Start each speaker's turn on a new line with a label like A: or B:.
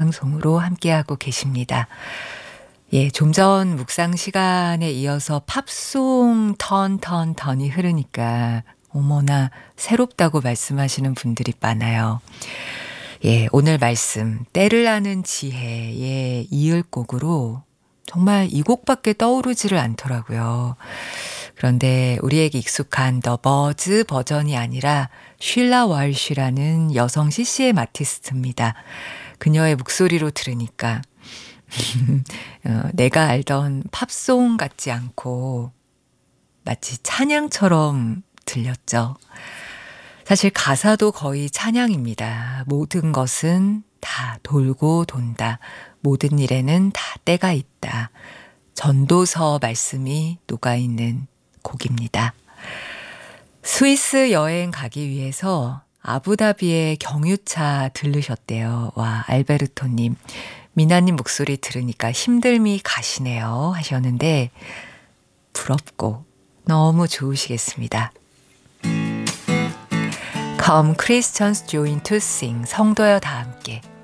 A: 생방송으로 함께하고 계십니다. 예, 좀 전 묵상 시간에 이어서 팝송 턴이 흐르니까 어머나 새롭다고 말씀하시는 분들이 많아요. 예, 오늘 말씀 때를 아는 지혜의 이을곡으로 정말 이 곡밖에 떠오르지를 않더라고요. 그런데 우리에게 익숙한 더 버즈 버전이 아니라 쉴라 월쉬라는 여성 CCM 아티스트입니다. 그녀의 목소리로 들으니까 내가 알던 팝송 같지 않고 마치 찬양처럼 들렸죠. 사실 가사도 거의 찬양입니다. 모든 것은 다 돌고 돈다. 모든 일에는 다 때가 있다. 전도서 말씀이 녹아있는 곡입니다. 스위스 여행 가기 위해서 아부다비의 경유차 들르셨대요. 와, 알베르토님. 미나님 목소리 들으니까 힘듦이 가시네요 하셨는데 부럽고 너무 좋으시겠습니다. Come Christians join to sing. 성도여 다 함께.